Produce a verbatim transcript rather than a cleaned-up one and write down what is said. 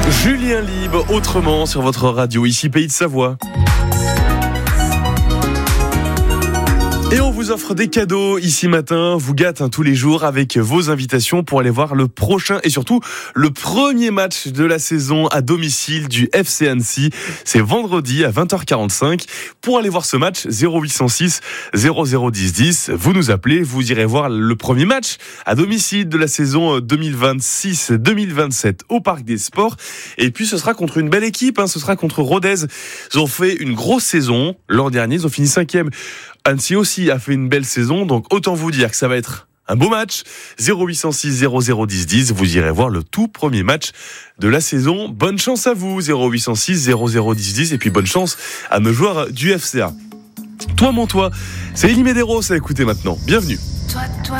Julien Libre, autrement sur votre radio, ici Pays de Savoie. Et on vous offre des cadeaux ici matin, vous gâte hein, tous les jours avec vos invitations pour aller voir le prochain et surtout le premier match de la saison à domicile du F C Annecy. C'est vendredi à vingt heures quarante-cinq. Pour aller voir ce match, zéro huit cent six zéro zéro dix dix, vous nous appelez, vous irez voir le premier match à domicile de la saison deux mille vingt-six deux mille vingt-sept au Parc des Sports. Et puis ce sera contre une belle équipe, hein, ce sera contre Rodez. Ils ont fait une grosse saison l'an dernier, ils ont fini cinquième. Annecy aussi a fait une belle saison, donc autant vous dire que ça va être un beau match. zéro huit cent six zéro zéro dix dix, vous irez voir le tout premier match de la saison. Bonne chance à vous, zéro huit cent six zéro zéro dix dix, et puis bonne chance à nos joueurs du F C A. Toi mon toi, c'est Elie Medeiros à écouter maintenant. Bienvenue. Toi, toi.